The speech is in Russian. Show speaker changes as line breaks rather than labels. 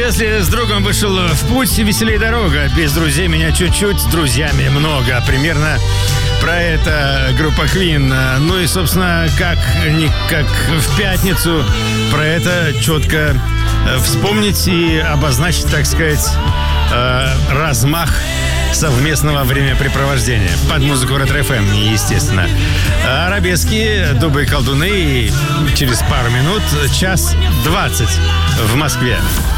Если с другом вышел в путь, веселей дорога. Без друзей меня чуть-чуть, с друзьями много. Примерно про это группа Queen. Ну и, собственно, как в пятницу, про это четко вспомнить и обозначить, так сказать, размах совместного времяпрепровождения. Под музыку Ретро-ФМ, естественно. Арабески, дубы и колдуны. И через пару минут 1:20 в Москве.